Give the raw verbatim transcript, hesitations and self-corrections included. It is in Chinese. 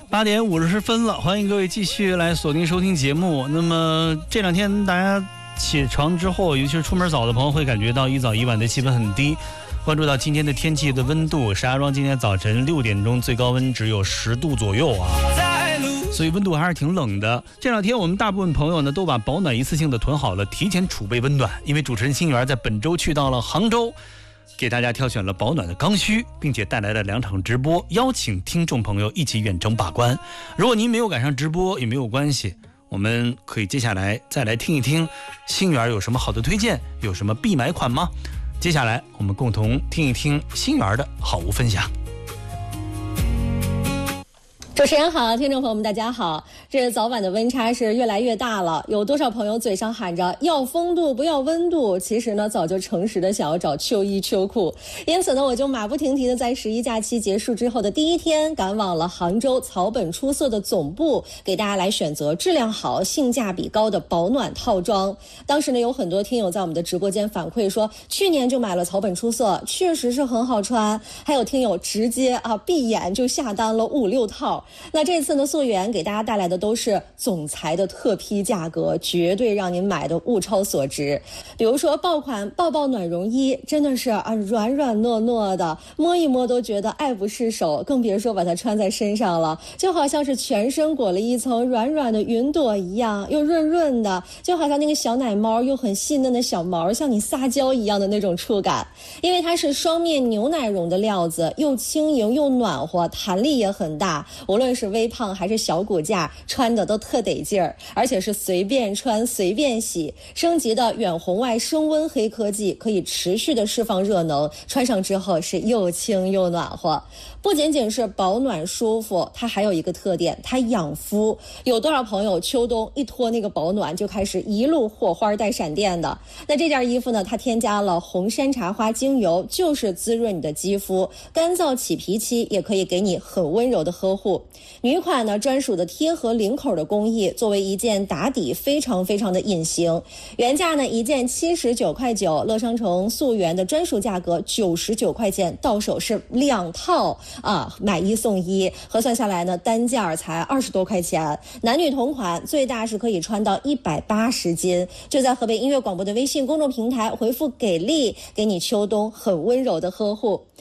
八点五十分了，欢迎各位继续来锁定收听节目。那么这两天大家起床之后，尤其是出门早的朋友，会感觉到一早一晚的气温很低。关注到今天的天气的温度，石家庄今天早晨六点钟最高温只有十度左右啊，所以温度还是挺冷的。这两天我们大部分朋友呢都把保暖一次性的囤好了，提前储备温暖。因为主持人星源在本周去到了杭州，给大家挑选了保暖的刚需，并且带来了两场直播，邀请听众朋友一起远程把关。如果您没有赶上直播也没有关系，我们可以接下来再来听一听星源有什么好的推荐，有什么必买款吗？接下来我们共同听一听星源的好物分享。 主持人好，听众朋友们大家好。这早晚的温差是越来越大了，有多少朋友嘴上喊着要风度不要温度，其实呢早就诚实的想要找秋衣秋裤。因此呢，我就马不停蹄的在十一假期结束之后的第一天，赶往了杭州草本出色的总部，给大家来选择质量好、性价比高的保暖套装。当时呢，有很多听友在我们的直播间反馈说，去年就买了草本出色，确实是很好穿。还有听友直接啊闭眼就下单了五六套。那这次呢，溯源给大家带来的都是总裁的特批价格，绝对让您买的物超所值。比如说爆款抱抱暖绒衣，真的是啊软软糯糯的，摸一摸都觉得爱不释手，更别说把它穿在身上了，就好像是全身裹了一层软软的云朵一样，又润润的，就好像那个小奶猫又很细嫩的小毛向你撒娇一样的那种触感。因为它是双面牛奶绒的料子，又轻盈又暖和，弹力也很大，无论是微胖还是小骨架，穿的都特得劲儿，而且是随便穿随便洗。升级的远红外升温黑科技可以持续的释放热能，穿上之后是又轻又暖和。不仅仅是保暖舒服，它还有一个特点，它养肤。有多少朋友秋冬一脱那个保暖就开始一路火花带闪电的？那这件衣服呢，它添加了红山茶花精油，就是滋润你的肌肤，干燥起皮期也可以给你很温柔的呵护。女款呢，专属的贴合领口的工艺，作为一件打底非常非常的隐形。原价呢一件七十九块九，乐商城溯源的专属价格九十九块钱，到手是两套啊，买一送一，核算下来呢单价才二十多块钱。男女同款，最大是可以穿到一百八十斤。就在河北音乐广播的微信公众平台回复给力，给你秋冬很温柔的呵护。